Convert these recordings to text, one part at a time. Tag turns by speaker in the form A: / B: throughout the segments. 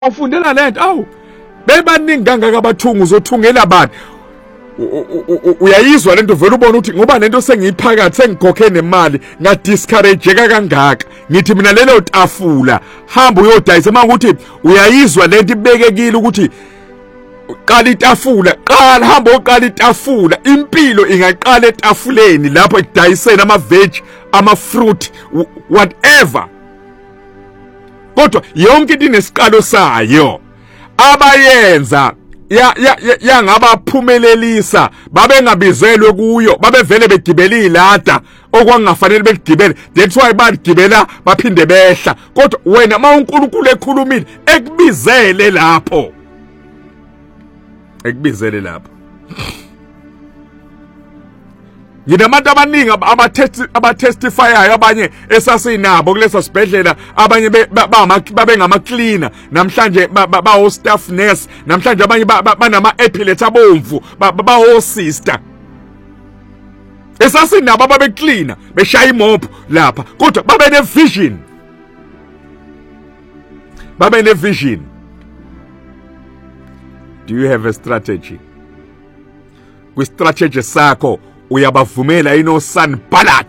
A: ufundela lento awu bebaningi kangaka abathungu uzothungela abantu uyayizwa lento vele ubona ukuthi ngoba lento sengiyiphakathi sengikhokhe nemali ngadiscourageka kangaka ngithi mina lelo tafula hamba uyodayisa mangukuthi uyayizwa lento ibekekile ukuthi qala itafula qala hamba oqala itafula impilo ingaqala etafuleni lapho ekudayiseni ama veg ama fruit whatever kodwa yonke into inesiqalo sayo abayenza yangabaphumelelisa babengabizelwe kuyo babevele begibela ilada okwangafanele begibele that's why bagibela baphinde behla kodwa wena uNkulunkulu ekhulumile ekubizele lapho nginabantu abaningi abatestifyayo abanye esasinabo kulesa sibhedlela abanye babengama cleaner namhlanje bawo staff nurse namhlanje abanye banama epilets abomvu bawo sister esasinabo ababe cleaner beshaya imop lapha kodwa babe ne vision. Do you have a strategy? Kwi strategy sakho uyabavumela inosan ballad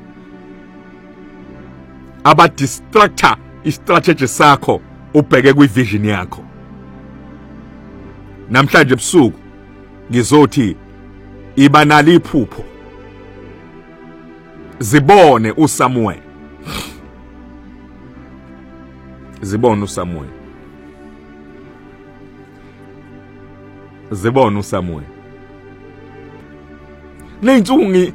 A: aba distractor istrategy sakho ubheke kwi vision yakho. Namhlanje ebusuku ngizothi iba nali iphupho zibone uSamuel Neyinsuku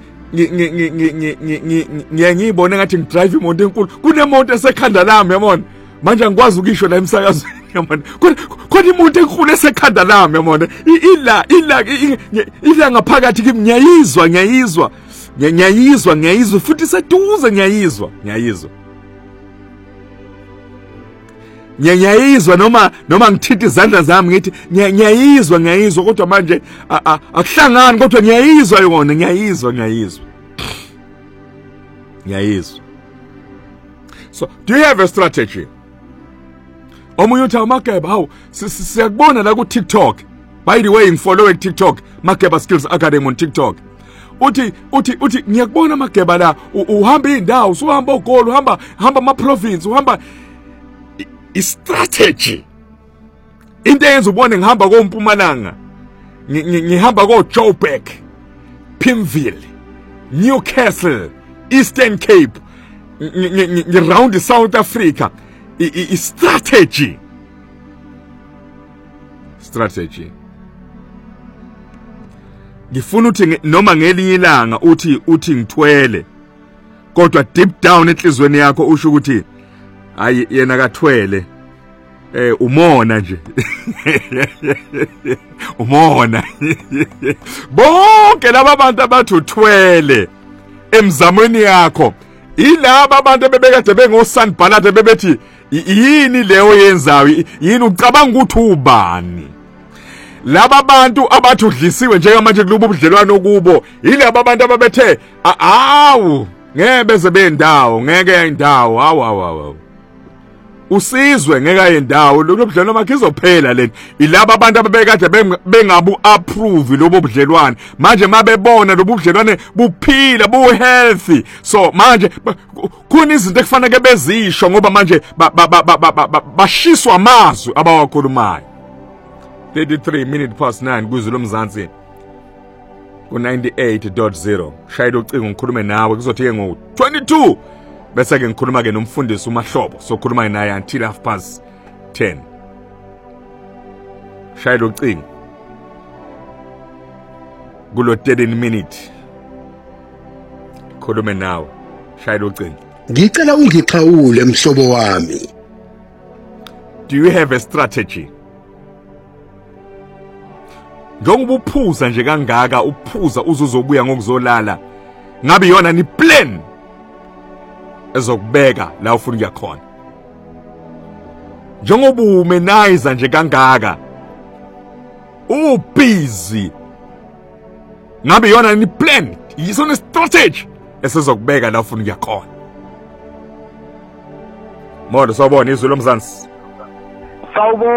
A: ngiyibona ngathi ngidrive imoto enkulu kunemoto esekhanda lami yabona manje angikwazi ukisho la emsakazweni yabona kodwa imoto enkulu esekhanda lami yabona ila ngaphakathi kimi ngiyayizwa futhi seduze ngiyayizwa noma ngithithi izandla zami ngithi ngiyayizwa kodwa manje akuhlangani kodwa ngiyayizwa yona ngiyayizwa. So do you have a strategy? Omunye uthi Mageba hawu siyakubona la ku TikTok. By the way ngifollow TikTok Mageba Skills Academy on TikTok. Uthi ngiyakubona Mageba la uhamba indawo uhamba ogolo uhamba ama province uhamba strategy into yenza ubone ngihamba koMpumalanga ngihamba koJoburg Pimville Newcastle Eastern Cape ngiround South Africa strategy ngifuna ukuthi noma ngelinye ilanga uthi ngithwele kodwa deep down enhlizweni yakho usho ukuthi hayi yena kathwele umona nje umona bonke laba bantu abathi uthwele emzamweni yakho ilaba abantu bebekade bengosun ballad bebethi yini leyo yenzayo yini ucabanga ukuthi ubani laba bantu abathi udlisiwe njengamanje kulobu ubudlelwano kubo yilaba abantu ababethe awu ngeke beze bendawo ngeke indawo awu usizwe ngeke yendawo lo budlelwano makhe izophela leni ilaba abantu ababekade bengabu approve lobo budlelwano manje mabebona lobo budlelwane buphila bu healthy so manje khona izinto ekufanele bezisho ngoba manje bashiswa amazwi abawakhulumayo 33 minutes past 9 kuZulu Mzansi ku 98.0 shayela ucingo ngikhulume nawe kuzothi ke ngo 22 bese ke ngikhuluma ke nomfundisi uMahlobo sokhuluma naye until 10:30 shayela ucingo kulo 13 minutes khulume nawe shayela ucingo
B: ngicela ungixhawule mhlobo wami.
A: Do you have a strategy? Njengoba uphuza nje kangaka uphuza uzobuya ngokuzolala ngabe yona ni plan ezokubeka la ufuna ukuya khona njengoba umenize nje kangaka busy ngabe yona ni plan yisona strategy esezokubeka la ufuna ukuya khona. Modo sawubona iZulu Mzansi.
C: Sawubona.